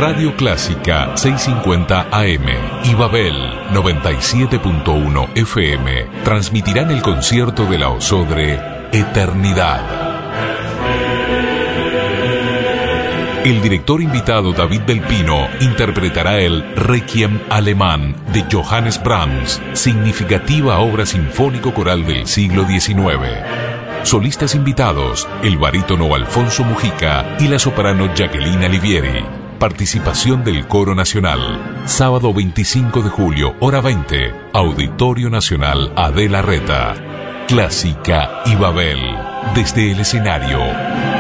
Radio Clásica 650 AM y Babel 97.1 FM transmitirán el concierto de la Osodre Eternidad. El director invitado David del Pino interpretará el Requiem alemán de Johannes Brahms, significativa obra sinfónico-coral del siglo XIX. Solistas invitados, el barítono Alfonso Mujica y la soprano Jacqueline Alivieri. Participación del Coro Nacional. Sábado 25 de julio, hora 20, Auditorio Nacional Adela Reta. Clásica y Babel, desde el escenario.